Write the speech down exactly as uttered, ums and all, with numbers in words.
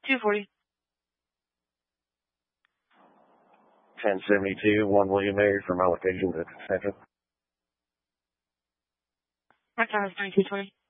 two forty. ten seventy-two, one William Mary from allocation to Central. My time is ninety-two twenty.